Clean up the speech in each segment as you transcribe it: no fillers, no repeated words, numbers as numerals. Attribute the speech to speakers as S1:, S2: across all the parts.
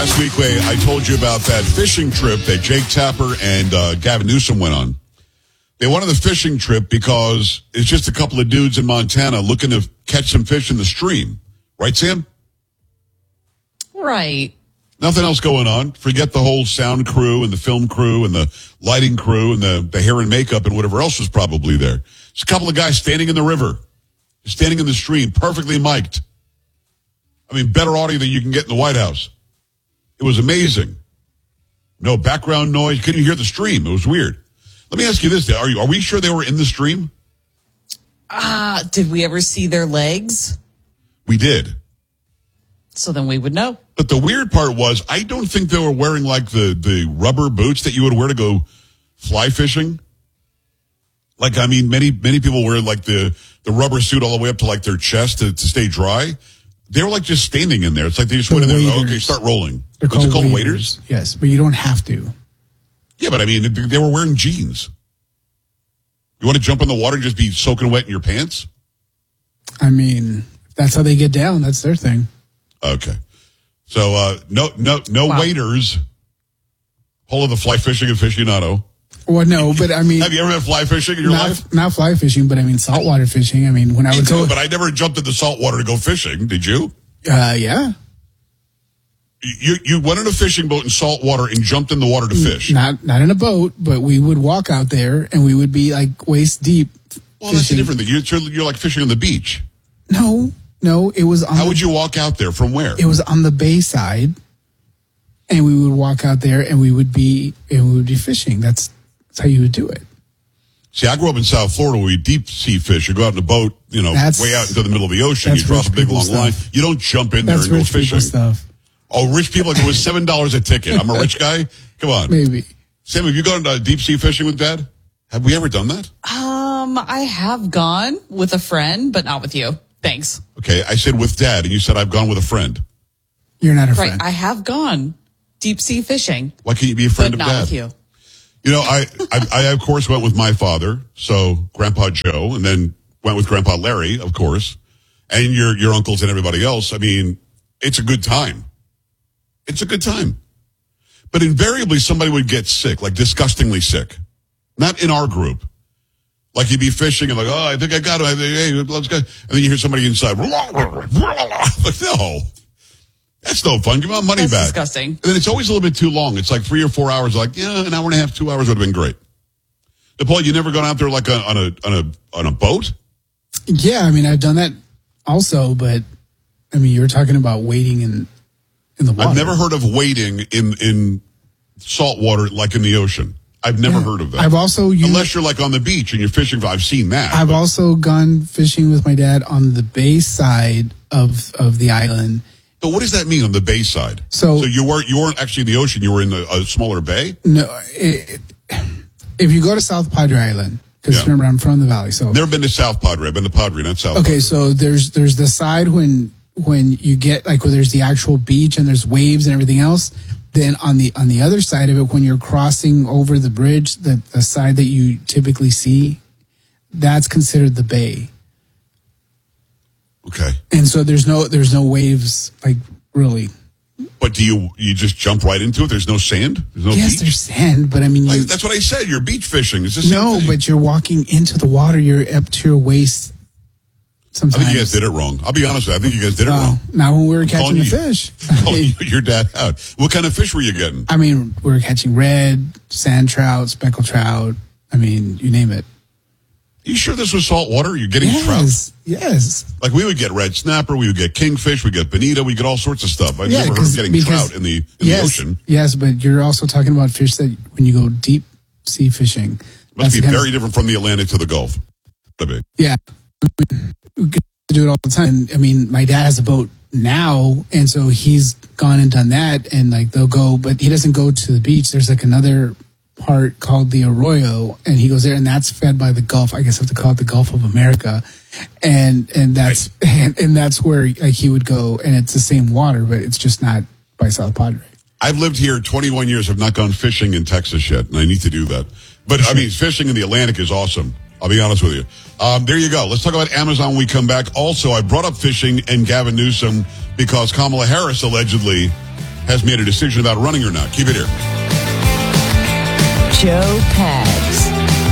S1: last week, I told you about that fishing trip that Jake Tapper and Gavin Newsom went on. They went on the fishing trip because it's just a couple of dudes in Montana looking to catch some fish in the stream. Right, Sam?
S2: Right.
S1: Nothing else going on. Forget the whole sound crew and the film crew and the lighting crew and the hair and makeup and whatever else was probably there. It's a couple of guys standing in the river, standing in the stream, perfectly mic'd. I mean, better audio than you can get in the White House. It was amazing. No background noise. You couldn't hear the stream. It was weird. Let me ask you this. Are we sure they were in the stream?
S2: Did we ever see their legs?
S1: We did.
S2: So then we would know.
S1: But the weird part was, I don't think they were wearing like the rubber boots that you would wear to go fly fishing. Like, I mean, many people wear like the rubber suit all the way up to like their chest to stay dry. They were like just standing in there. It's like they just went in there and okay, start rolling. What's it called, waders?
S3: Yes, but you don't have to.
S1: Yeah, but I mean, they were wearing jeans. You want to jump in the water and just be soaking wet in your pants?
S3: I mean, that's how they get down. That's their thing.
S1: Okay. So, no waders. Whole of the fly fishing aficionado.
S3: Well, no, but I mean...
S1: Have you ever been fly fishing in your life?
S3: Not fly fishing, but I mean saltwater fishing. I mean, when I was...
S1: But I never jumped in the salt water to go fishing. Did you?
S3: Yeah.
S1: You went in a fishing boat in salt water and jumped in the water to fish?
S3: Not in a boat, but we would walk out there and we would be like waist deep.
S1: Well, that's a different thing. You're like fishing on the beach.
S3: No, it was on...
S1: How would you walk out there? From where?
S3: It was on the bay side. And we would walk out there and we would be fishing. That's how you would do it.
S1: See, I grew up in South Florida where we deep sea fish. You go out in a boat, way out into the middle of the ocean. You drop a big long line. You don't jump in there and go fishing.
S3: Stuff.
S1: Oh, rich people, like it was $7 a ticket. I'm a rich guy. Come on.
S3: Maybe.
S1: Sam, have you gone deep sea fishing with Dad? Have we ever done that?
S2: I have gone with a friend, but not with you. Thanks.
S1: Okay, I said with Dad, and you said I've gone with a friend.
S3: You're not a friend.
S2: Right, I have gone deep sea fishing.
S1: Why can't you be a friend of
S2: Dad?
S1: Dad?
S2: With you.
S1: You know, I of course went with my father, so Grandpa Joe, and then went with Grandpa Larry, of course, and your uncles and everybody else. I mean, it's a good time. It's a good time. But invariably somebody would get sick, like disgustingly sick. Not in our group. Like you'd be fishing and like, oh, I think I got it. Hey, let's go. And then you hear somebody inside. Like, no. That's no fun. Give my money back.
S2: That's disgusting.
S1: And then it's always a little bit too long. It's like 3 or 4 hours. Like, yeah, an hour and a half, 2 hours would have been great. Paul, you never gone out there like on a boat?
S3: Yeah, I mean, I've done that also, but I mean, you were talking about wading in the water.
S1: I've never heard of wading in salt water like in the ocean. I've never heard of that.
S3: I've also
S1: unless you're like on the beach and you're fishing. I've seen that.
S3: I've also gone fishing with my dad on the bay side of the island.
S1: But what does that mean on the bay side? So you weren't actually in the ocean. You were in a smaller bay.
S3: No, if you go to South Padre Island, because remember I'm from the valley, so
S1: never been to South Padre. I've been to Padre, not South.
S3: Okay,
S1: Padre.
S3: so there's the side when you get like where there's the actual beach and there's waves and everything else. Then on the other side of it, when you're crossing over the bridge, the side that you typically see, that's considered the bay.
S1: Okay.
S3: And so there's no waves, like, really.
S1: But do you just jump right into it? There's no sand? There's no
S3: yes,
S1: beach?
S3: There's sand, but I mean...
S1: that's what I said. You're beach fishing. Is this
S3: no, but you're walking into the water. You're up to your waist sometimes.
S1: I think you guys did it wrong. I'll be honest with you. I think you guys did it wrong.
S3: Not when we were catching the fish.
S1: Calling your dad out. What kind of fish were you getting?
S3: I mean, we were catching red, sand trout, speckled trout. I mean, you name it.
S1: You sure this was salt water? You're getting trout?
S3: Yes.
S1: Like we would get red snapper, we would get kingfish, we get bonita, we get all sorts of stuff. I never heard of getting trout in the ocean.
S3: Yes, but you're also talking about fish that when you go deep sea fishing.
S1: Must be very different from the Atlantic to the Gulf.
S3: Yeah. We do it all the time. I mean, my dad has a boat now, and so he's gone and done that, and like they'll go, but he doesn't go to the beach. There's like another part called the Arroyo, and he goes there, and that's fed by the Gulf. I guess I have to call it the Gulf of America, and that's and that's where like he would go, and it's the same water, but it's just not by South Padre.
S1: I've lived here 21 years. I've not gone fishing in Texas yet, and I need to do that. But I mean, fishing in the Atlantic is awesome. I'll be honest with you. There you go. Let's talk about Amazon when we come back. Also, I brought up fishing and Gavin Newsom because Kamala Harris allegedly has made a decision about running or not. Keep it here.
S4: Joe Pags.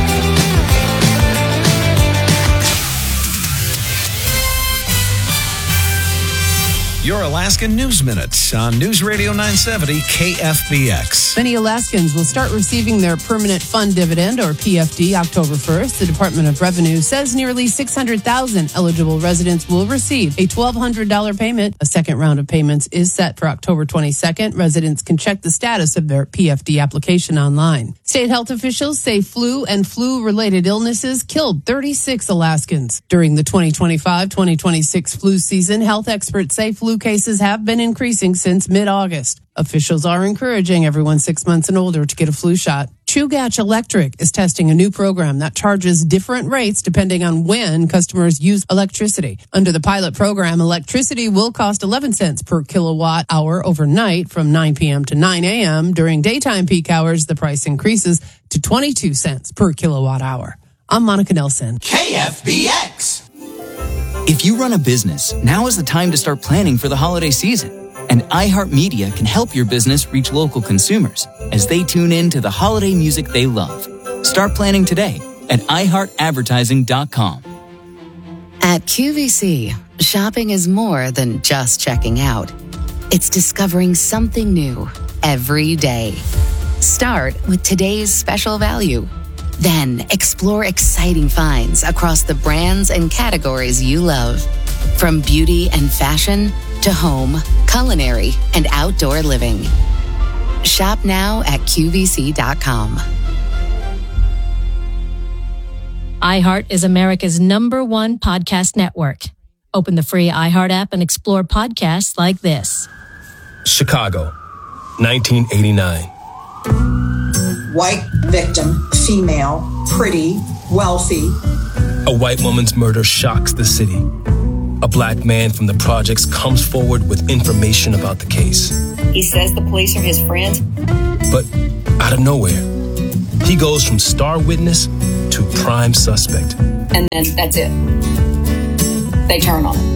S5: Your Alaska News Minute on News Radio 970 KFBX.
S6: Many Alaskans will start receiving their Permanent Fund Dividend, or PFD, October 1st. The Department of Revenue says nearly 600,000 eligible residents will receive a $1,200 payment. A second round of payments is set for October 22nd. Residents can check the status of their PFD application online. State health officials say flu and flu-related illnesses killed 36 Alaskans. During the 2025-2026 flu season, health experts say flu cases have been increasing since mid-August. Officials are encouraging everyone 6 months and older to get a flu shot. Chugach Electric is testing a new program that charges different rates depending on when customers use electricity. Under the pilot program, electricity will cost 11 cents per kilowatt hour overnight from 9 p.m. to 9 a.m. During daytime peak hours, the price increases to 22 cents per kilowatt hour. I'm Monica Nelson.
S7: KFBX.
S8: If you run a business, now is the time to start planning for the holiday season. And iHeartMedia can help your business reach local consumers as they tune in to the holiday music they love. Start planning today at iHeartAdvertising.com.
S9: At QVC, shopping is more than just checking out. It's discovering something new every day. Start with today's special value. Then explore exciting finds across the brands and categories you love. From beauty and fashion to home, culinary, and outdoor living. Shop now at QVC.com.
S10: iHeart is America's #1 podcast network. Open the free iHeart app and explore podcasts like this.
S11: Chicago, 1989.
S12: White victim, female, pretty, wealthy.
S11: A white woman's murder shocks the city. A black man from the projects comes forward with information about the case.
S13: He says the police are his friends.
S11: But out of nowhere, he goes from star witness to prime suspect.
S13: And then that's it. They turn on him.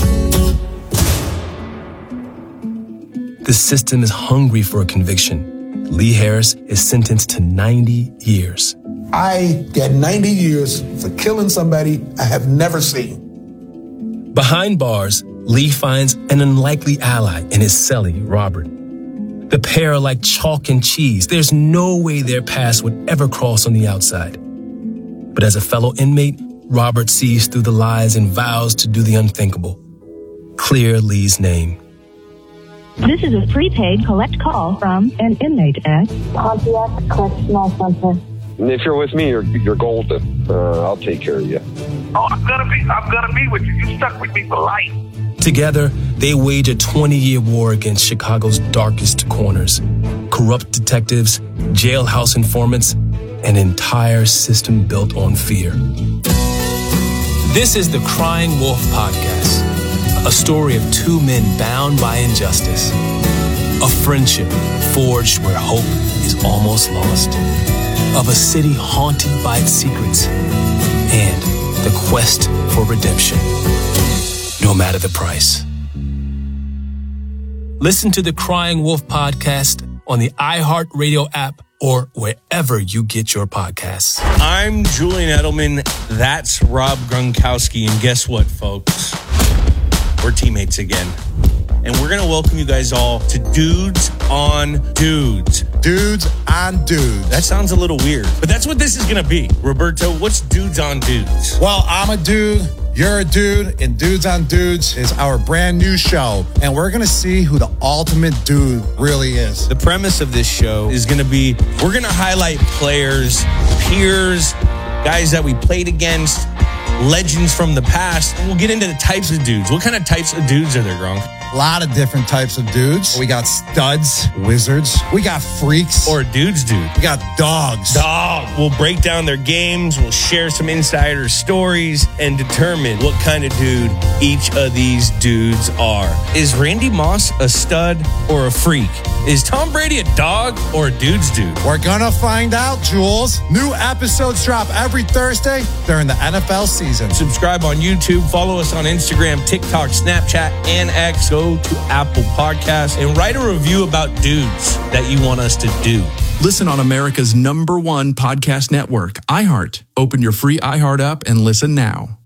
S11: The system is hungry for a conviction. Lee Harris is sentenced to 90 years.
S14: I get 90 years for killing somebody I have never seen.
S11: Behind bars, Lee finds an unlikely ally in his cellie, Robert. The pair are like chalk and cheese. There's no way their paths would ever cross on the outside. But as a fellow inmate, Robert sees through the lies and vows to do the unthinkable. Clear Lee's name.
S15: This is a prepaid collect call from an inmate at
S16: Pontiac Correctional Center.
S17: If you're with me, you're golden. I'll take care of you.
S18: Oh, I'm gonna be with you. You stuck with me for life.
S11: Together, they wage a 20-year war against Chicago's darkest corners. Corrupt detectives, jailhouse informants, an entire system built on fear. This is the Crying Wolf Podcast, a story of two men bound by injustice, a friendship forged where hope is almost lost, of a city haunted by its secrets, and the quest for redemption, no matter the price. Listen to the Crying Wolf Podcast on the iHeartRadio app or wherever you get your podcasts.
S19: I'm Julian Edelman. That's Rob Gronkowski. And guess what, folks? We're teammates again. And we're going to welcome you guys all to Dudes on Dudes.
S14: Dudes on Dudes.
S19: That sounds a little weird, but that's what this is going to be. Roberto, what's Dudes on Dudes?
S14: Well, I'm a dude, you're a dude, and Dudes on Dudes is our brand new show. And we're going to see who the ultimate dude really is.
S19: The premise of this show is going to be, we're going to highlight players, peers, guys that we played against, legends from the past, and we'll get into the types of dudes. What kind of types of dudes are there, Gronk?
S14: A lot of different types of dudes. We got studs, wizards. We got freaks.
S19: Or dudes.
S14: We got dogs.
S19: We'll break down their games. We'll share some insider stories and determine what kind of dude each of these dudes are. Is Randy Moss a stud or a freak? Is Tom Brady a dog or a dude's dude?
S14: We're gonna find out, Jules. New episodes drop every Thursday during the NFL season.
S19: Subscribe on YouTube. Follow us on Instagram, TikTok, Snapchat, and X. Go go to Apple Podcasts and write a review about dudes that you want us to do.
S7: Listen on America's #1 podcast network, iHeart. Open your free iHeart app and listen now.